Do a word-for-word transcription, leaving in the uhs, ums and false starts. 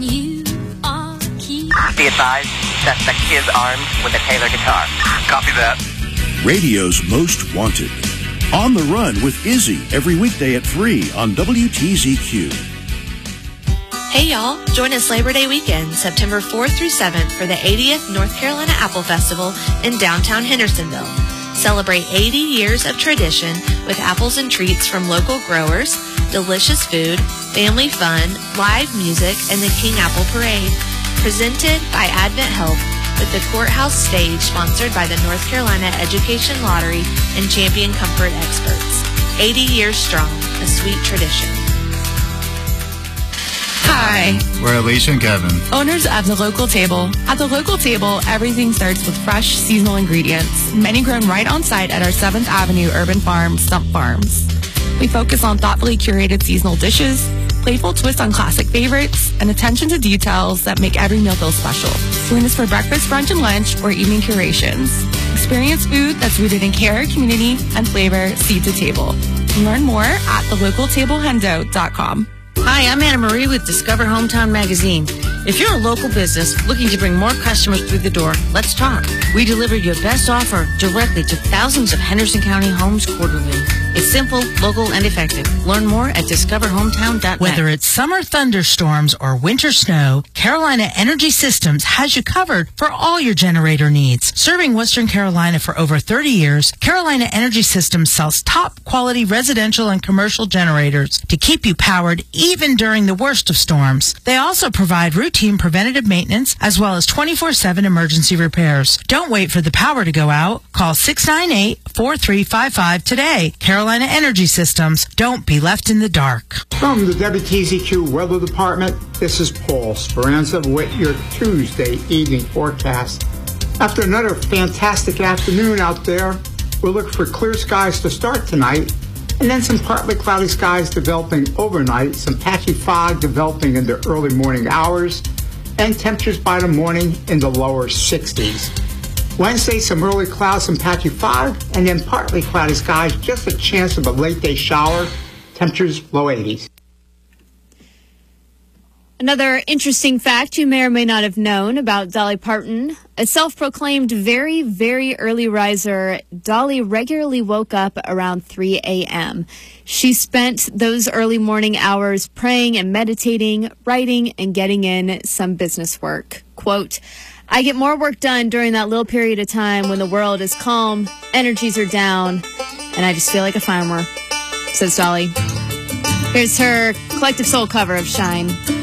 You are cute. Be advised that the kid's armed with a Taylor guitar. Copy that. Radio's Most Wanted. On the Run with Izzy every weekday at three on W T Z Q. Hey y'all, join us Labor Day weekend, September fourth through seventh for the eightieth North Carolina Apple Festival in downtown Hendersonville. Celebrate eighty years of tradition with apples and treats from local growers, delicious food, family fun, live music, and the King Apple Parade. Presented by Advent Health with the Courthouse Stage sponsored by the North Carolina Education Lottery and Champion Comfort Experts. eighty years strong, a sweet tradition. Hi. We're Alicia and Kevin, Owners of The Local Table. At The Local Table, everything starts with fresh, seasonal ingredients, many grown right on site at our seventh Avenue Urban Farm, Stump Farms. We focus on thoughtfully curated seasonal dishes, playful twists on classic favorites, and attention to details that make every meal feel special. Join us for breakfast, brunch, and lunch, or evening curations. Experience food that's rooted in care, community, and flavor, seed to table. Learn more at the local table hendo dot com. Hi, I'm Anna Marie with Discover Hometown Magazine. If you're a local business looking to bring more customers through the door, let's talk. We deliver your best offer directly to thousands of Henderson County homes quarterly. It's simple, local, and effective. Learn more at discover hometown dot net. Whether it's summer thunderstorms or winter snow, Carolina Energy Systems has you covered for all your generator needs. Serving Western Carolina for over thirty years, Carolina Energy Systems sells top quality residential and commercial generators to keep you powered even during the worst of storms. They also provide routine preventative maintenance as well as twenty-four seven emergency repairs. Don't wait for the power to go out. Call six nine eight, four three five five today. Carolina Energy Systems. Don't be left in the dark. From the W T Z Q Weather Department, this is Paul Speranza with your Tuesday evening forecast. After another fantastic afternoon out there, we'll look for clear skies to start tonight, and then some partly cloudy skies developing overnight, some patchy fog developing in the early morning hours, and temperatures by the morning in the lower sixties. Wednesday, some early clouds, some patchy fog, and then partly cloudy skies, just a chance of a late day shower, temperatures low eighties. Another interesting fact you may or may not have known about Dolly Parton. A self-proclaimed very, very early riser, Dolly regularly woke up around three a.m. She spent those early morning hours praying and meditating, writing, and getting in some business work. Quote, I get more work done during that little period of time when the world is calm, energies are down, and I just feel like a farmer, says Dolly. Here's her Collective Soul cover of Shine.